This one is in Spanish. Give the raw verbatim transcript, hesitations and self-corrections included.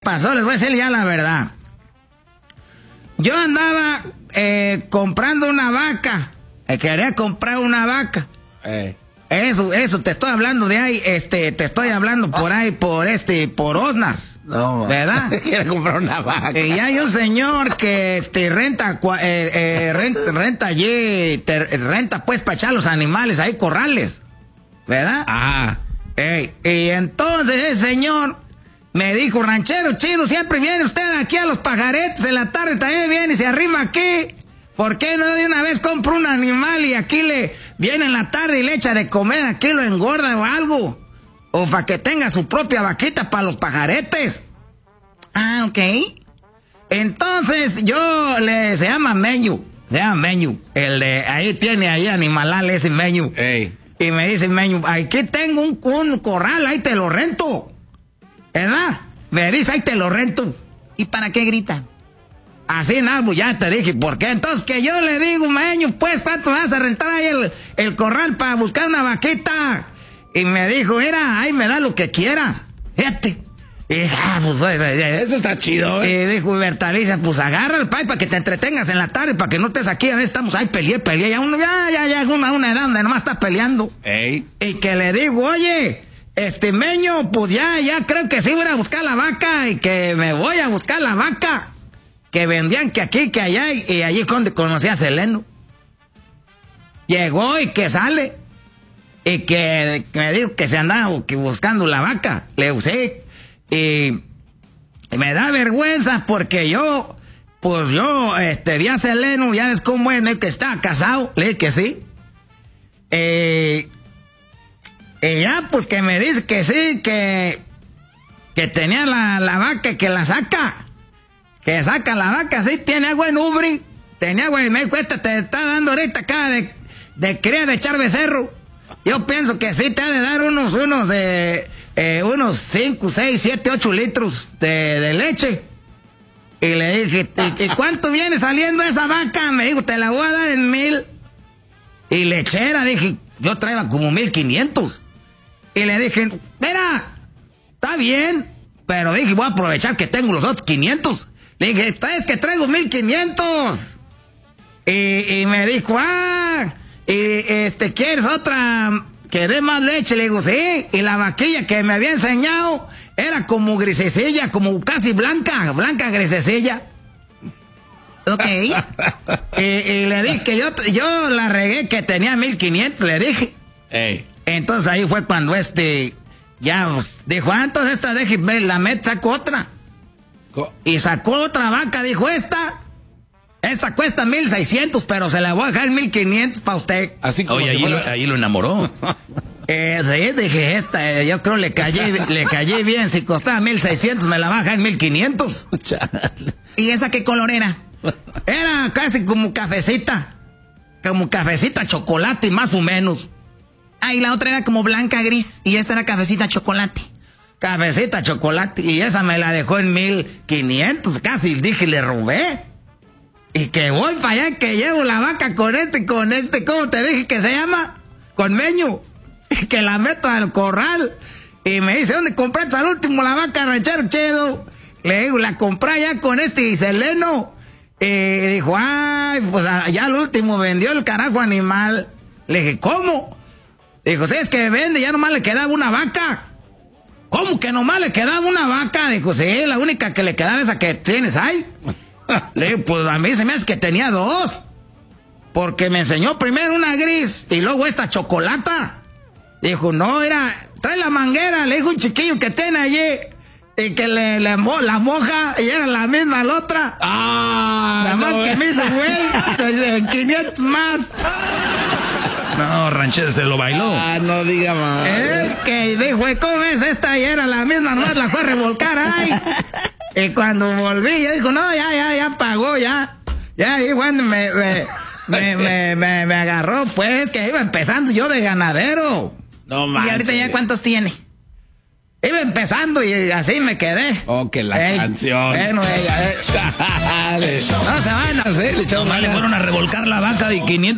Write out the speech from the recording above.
pasó, les voy a decir ya la verdad. Yo andaba eh, comprando una vaca. Eh, quería comprar una vaca. Eh. Eso, eso, te estoy hablando de ahí, este, te estoy hablando por ahí, por este, por Osnar. No, ¿verdad? Quiere comprar una vaca. Y ya hay un señor que te renta, eh, eh, renta, renta allí, te renta pues para echar los animales ahí, corrales. ¿Verdad? Ah. Ey, y entonces ese señor me dijo, ranchero chido, siempre viene usted aquí a los pajaretes, en la tarde también viene y se arrima aquí. ¿Por qué no de una vez compra un animal y aquí le viene en la tarde y le echa de comer, aquí lo engorda o algo? O para que tenga su propia vaquita para los pajaretes. Ah, ok. Entonces yo le, se llama Meñu, se llama Meñu. El de, ahí tiene ahí animalal ese Meñu. Ey. Y me dice Meñu, aquí tengo un, un corral, ahí te lo rento. ¿Verdad? Me dice, ahí te lo rento. ¿Y para qué grita? Así, nada, ya te dije, ¿por qué? Entonces que yo le digo, Meño, pues, ¿cuánto vas a rentar ahí el, el corral para buscar una vaquita? Y me dijo, mira, ahí me da lo que quieras. Fíjate. Y dije, ah, pues, eso está chido, ¿eh? Y dijo Bertaliza, pues agarra el pay para que te entretengas en la tarde, para que no estés aquí, a ver, estamos ahí, peleé, peleé, ya uno, ya, ya, ya, una, una edad donde nomás está peleando. Ey. Y que le digo, oye, este Meño, pues ya, ya creo que sí voy a buscar la vaca, y que me voy a buscar la vaca. Que vendían que aquí, que allá, y, y allí donde conocí a Seleno. Llegó y que sale. Y que, que me dijo que se andaba que buscando la vaca. Le usé. Y, y me da vergüenza porque yo, pues yo, este, vi a Seleno, ya ves cómo es, que estaba casado. Le dije que sí. Eh, y ya, pues que me dice que sí, que, que tenía la, la vaca que la saca. Que saca la vaca, sí, tiene agua en ubri. Tenía agua y me cuesta, te está dando ahorita acá de, de cría de echar becerro. Yo pienso que sí te ha de dar unos, unos, eh, eh, unos cinco, seis, siete, ocho litros de, de leche. Y le dije, ¿y, ¿y cuánto viene saliendo esa vaca? Me dijo, te la voy a dar en mil. Y lechera, dije, yo traía como mil quinientos. Y le dije, mira, está bien, pero dije, voy a aprovechar que tengo los otros quinientos. Le dije, es que traigo mil quinientos. Y, y me dijo, ah, y este, ¿quieres otra que dé más leche? Le digo, sí. Y la vaquilla que me había enseñado era como grisecilla, como casi blanca, blanca grisecilla. Ok. y, y le dije que yo, yo la regué que tenía mil quinientos, le dije. Ey. Entonces ahí fue cuando este, ya pues, dijo, ah, entonces esta deje, la meta, saco otra. Y sacó otra vaca, dijo, esta, esta cuesta mil seiscientos, pero se la voy a dejar mil quinientos para usted. Así como Oye, si ahí, fuera... lo, ahí lo enamoró. Eh, sí, dije, esta, eh, yo creo le callé, le callé bien, si costaba mil seiscientos me la baja en mil quinientos. ¿Y esa qué color era? Era casi como cafecita, como cafecita chocolate más o menos. Ah, y la otra era como blanca gris, y esta era cafecita chocolate. Cafecita chocolate, y esa me la dejó en mil quinientos, casi dije, le robé. Y que voy para allá, que llevo la vaca con este, con este, ¿cómo te dije que se llama? Con Meño. Y que la meto al corral. Y me dice, ¿dónde compraste al último la vaca, ranchero chido? Le digo, la compré allá con este y Seleno. Y dijo, ay, pues allá al último vendió el carajo animal. Le dije, ¿cómo? Dijo, sí, es que vende, ya nomás le quedaba una vaca. ¿Cómo que nomás le quedaba una vaca? Dijo, sí, la única que le quedaba esa que tienes ahí. Le digo, pues a mí se me hace que tenía dos. Porque me enseñó primero una gris y luego esta chocolata. Dijo, no, era, trae la manguera, le dijo un chiquillo que tiene allí. Y que le, le mo, la moja y era la misma la otra. Ah, nada más no, que me hizo güey, en quinientos más. No, ranchero se lo bailó. Ah, no diga más. Eh, que dijo, ¿cómo es esta? Y era la misma, nomás la fue a revolcar, ay. Y cuando volví, ya dijo, no, ya, ya, ya pagó, ya. Ya, y cuando me, me, me, me, me, me agarró, pues, que iba empezando yo de ganadero. No manches. Y ahorita ya, ¿cuántos tiene? Iba empezando y así me quedé. Oh, que la Ey, canción. Bueno, ella, eh. Chale. No se van a hacer, le echaron No, le fueron a revolcar la vaca de quinientos.